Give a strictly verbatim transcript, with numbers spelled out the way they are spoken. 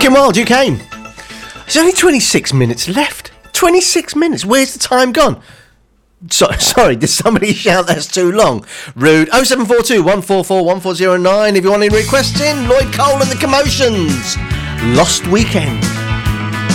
Kim Wilde, you came. There's only twenty-six minutes left. twenty-six minutes. Where's the time gone? So, sorry, did somebody shout that's too long? Rude. oh seven four two, one four four, one four zero nine if you want any requests in. Lloyd Cole and the Commotions. Lost Weekend.